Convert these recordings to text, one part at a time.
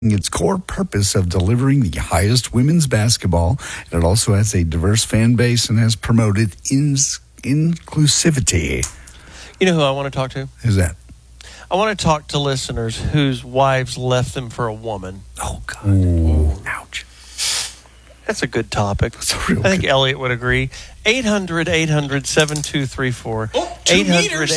its core purpose of delivering the highest women's basketball. It also has a diverse fan base and has promoted inclusivity. You know who I want to talk to? Who's that? I want to talk to listeners whose wives left them for a woman. Oh, God. Ooh. Ouch. That's a good topic. That's a real I think good. Elliot would agree. 800-800-7234. Oh, 2 meters.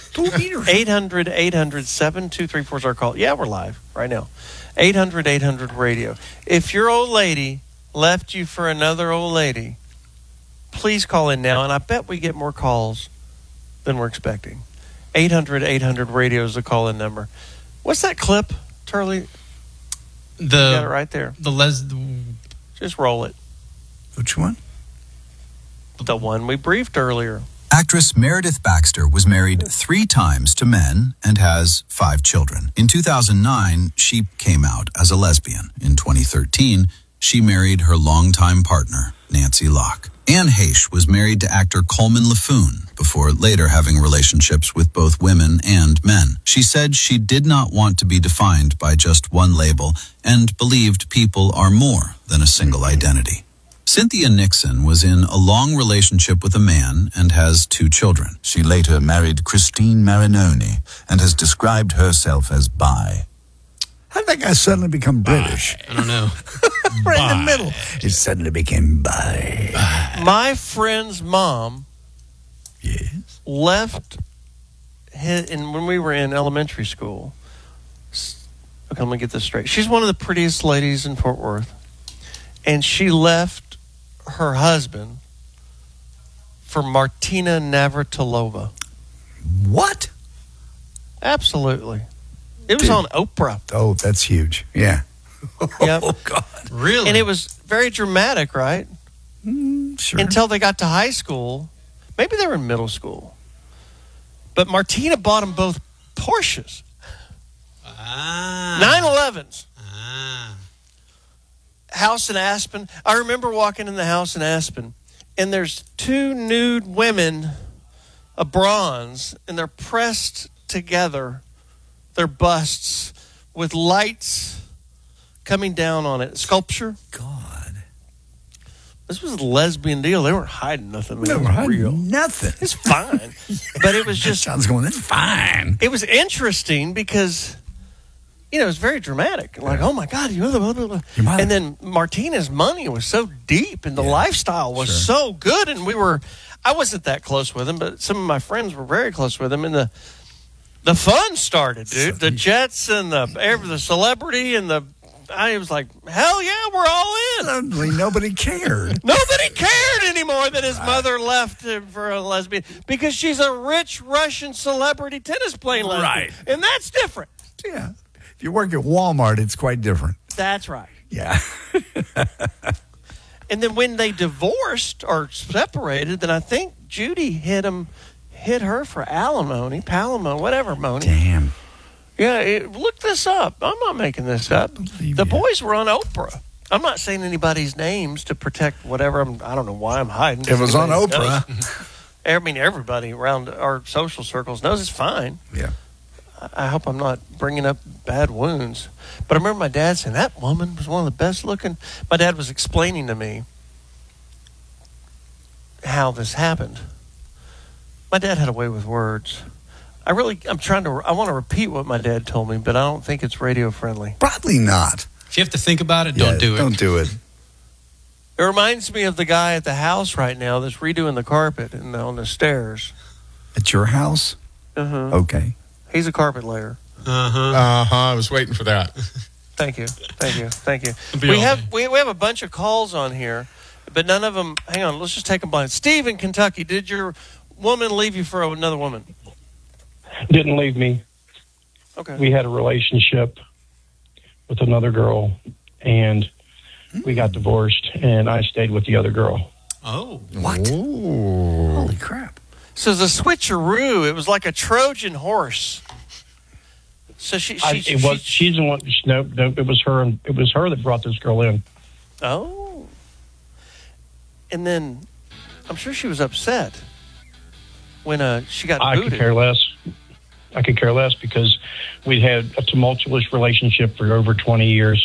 800-800-7234 is our call. Yeah, we're live right now. 800-800-RADIO. If your old lady left you for another old lady, please call in now, and I bet we get more calls than we're expecting. 800-800-RADIO is the call-in number. What's that clip, Turley? You got it right there. Just roll it. Which one? The one we briefed earlier. Actress Meredith Baxter was married 3 times to men and has 5 children. In 2009, she came out as a lesbian. In 2013, she married her longtime partner, Nancy Locke. Anne Heche was married to actor Coleman LaFoon before later having relationships with both women and men. She said she did not want to be defined by just one label and believed people are more than a single identity. Cynthia Nixon was in a long relationship with a man and has 2 children. She later married Christine Marinoni and has described herself as bi. How did that guy suddenly become British? I don't know. Right in the middle. It suddenly became bi. My friend's mom Yes. left when we were in elementary school. Okay, let me get this straight. She's one of the prettiest ladies in Fort Worth. And she left her husband for Martina Navratilova. What? Absolutely. It was on Oprah. Oh, that's huge. Yeah. Yep. Oh, God. Really? And it was very dramatic, right? Sure. Until they got to high school. Maybe they were in middle school. But Martina bought them both Porsches. 911s. House in Aspen. I remember walking in the house in Aspen, and there's 2 nude women of bronze, and they're pressed together, their busts, with lights coming down on it. Sculpture. God. This was a lesbian deal. They weren't hiding nothing. Man. They It were was hiding real. nothing. It's fine. But it was just, Sounds going, that's fine. it was interesting because, you know, it was very dramatic. Like, oh my God, Your mother. and then Martina's money was so deep and the lifestyle was so good. And I wasn't that close with him, but some of my friends were very close with him. And the fun started, dude. The jets and the celebrity and I was like, hell yeah, we're all in. Suddenly nobody cared. Nobody cared anymore that his mother left him for a lesbian because she's a rich Russian celebrity tennis playing lesbian. Right. And that's different. Yeah. If you work at Walmart, it's quite different. That's right. Yeah. And then when they divorced or separated, then I think Judy hit her for palimony, whatever, money. Damn. Yeah, look this up. I'm not making this up. The boys were on Oprah. I'm not saying anybody's names to protect whatever. I don't know why I'm hiding. If it was on Everybody Oprah. knows. I mean, everybody around our social circles knows it's fine. Yeah. I hope I'm not bringing up bad wounds. But I remember my dad saying, that woman was one of the best looking. My dad was explaining to me how this happened. My dad had a way with words. I want to repeat what my dad told me, but I don't think it's radio friendly. Probably not. If you have to think about it, don't do it. Don't do it. It reminds me of the guy at the house right now that's redoing the carpet on the stairs. At your house? Uh-huh. Okay. He's a carpet layer. I was waiting for that. Thank you. Be We all have a bunch of calls on here, but none of them. Hang on, let's just take them blind. Steve in Kentucky, did your woman leave you for another woman? Didn't leave me. Okay. We had a relationship with another girl, and we got divorced, and I stayed with the other girl. Oh. What? Holy crap. So the switcheroo, it was like a Trojan horse. So she's the one. Nope. It was her, and it was her that brought this girl in. Oh. And then I'm sure she was upset when she got I booted. could care less. I could care less because we'd had a tumultuous relationship for over 20 years.